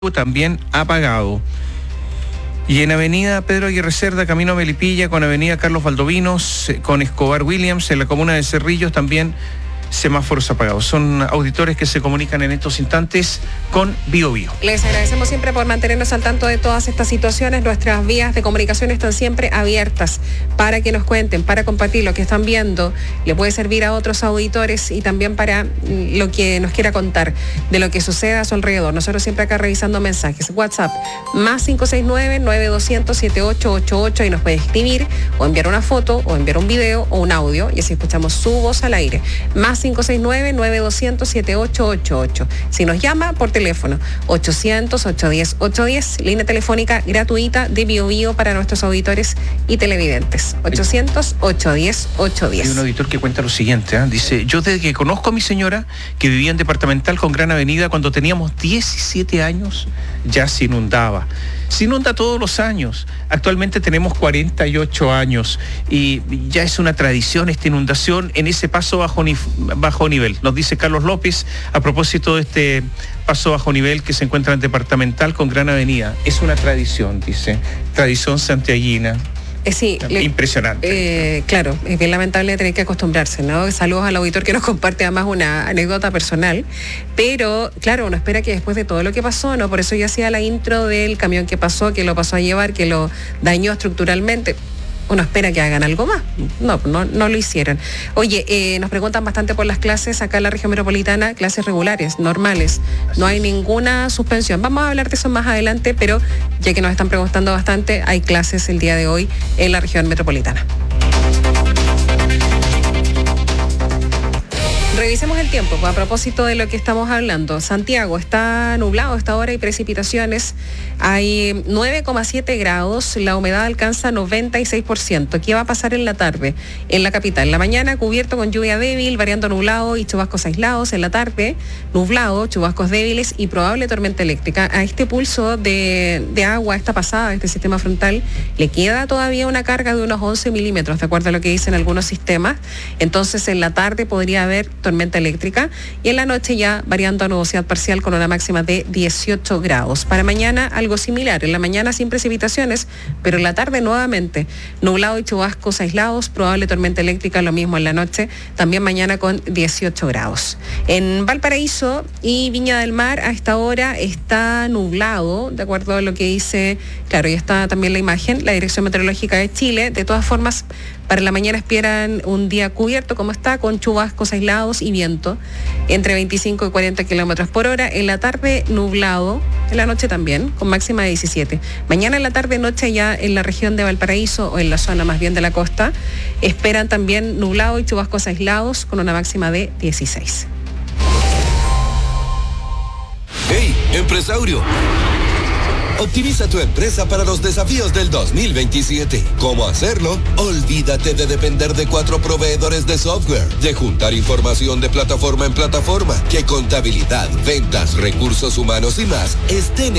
también apagado. Y en avenida Pedro Aguirre Cerda, camino a Melipilla, con avenida Carlos Valdovinos, con Escobar Williams, en la comuna de Cerrillos también semáforos apagados. Son auditores que se comunican en estos instantes con BioBio. Les agradecemos siempre por mantenernos al tanto de todas estas situaciones. Nuestras vías de comunicación están siempre abiertas para que nos cuenten, para compartir lo que están viendo. Le puede servir a otros auditores y también para lo que nos quiera contar de lo que sucede a su alrededor. Nosotros siempre acá revisando mensajes. WhatsApp, más 569-9200-7888 y nos puede escribir o enviar una foto o enviar un video o un audio y así escuchamos su voz al aire. Más 569-9200-7888. Si nos llama por teléfono, 800-810-810, línea telefónica gratuita de BioBio para nuestros auditores y televidentes. 800-810-810. Hay un auditor que cuenta lo siguiente, dice: yo desde que conozco a mi señora, que vivía en departamental con gran avenida, cuando teníamos 17 años, ya se inundaba. Se inunda todos los años. Actualmente tenemos 48 años y ya es una tradición esta inundación en ese paso bajo nivel. Nos dice Carlos López a propósito de este paso bajo nivel que se encuentra en departamental con gran avenida. Es una tradición, dice. Tradición santiaguina. Sí, impresionante. Claro, es bien lamentable tener que acostumbrarse, ¿no? Saludos al auditor que nos comparte además una anécdota personal, pero claro, uno espera que después de todo lo que pasó, ¿no? Por eso yo hacía la intro del camión que pasó, que lo pasó a llevar, que lo dañó estructuralmente. Uno espera que hagan algo más. No lo hicieron. Oye, nos preguntan bastante por las clases acá en la región metropolitana, clases regulares, normales. No hay ninguna suspensión. Vamos a hablar de eso más adelante, pero ya que nos están preguntando bastante, hay clases el día de hoy en la región metropolitana. Revisemos el tiempo, a propósito de lo que estamos hablando. Santiago está nublado a esta hora y precipitaciones. Hay 9,7 grados, la humedad alcanza 96%. ¿Qué va a pasar en la tarde? En la capital, la mañana cubierto con lluvia débil, variando nublado y chubascos aislados. En la tarde, nublado, chubascos débiles y probable tormenta eléctrica. A este pulso de agua, esta pasada de este sistema frontal, le queda todavía una carga de unos 11 milímetros, de acuerdo a lo que dicen algunos sistemas. Entonces, en la tarde podría haber tormenta eléctrica y en la noche ya variando a nubosidad parcial con una máxima de 18 grados. Para mañana algo similar, en la mañana sin precipitaciones, pero en la tarde nuevamente nublado y chubascos aislados, probable tormenta eléctrica, lo mismo en la noche, también mañana con 18 grados. En Valparaíso y Viña del Mar a esta hora está nublado, de acuerdo a lo que dice, claro, y está también la imagen, la Dirección Meteorológica de Chile. De todas formas, para la mañana esperan un día cubierto como está, con chubascos aislados y viento entre 25 y 40 kilómetros por hora. En la tarde nublado, en la noche también, con máxima de 17. Mañana en la tarde noche ya en la región de Valparaíso o en la zona más bien de la costa, esperan también nublado y chubascos aislados con una máxima de 16. ¡Hey, empresario! Optimiza tu empresa para los desafíos del 2027. ¿Cómo hacerlo? Olvídate de depender de 4 proveedores de software, de juntar información de plataforma en plataforma, que contabilidad, ventas, recursos humanos y más estén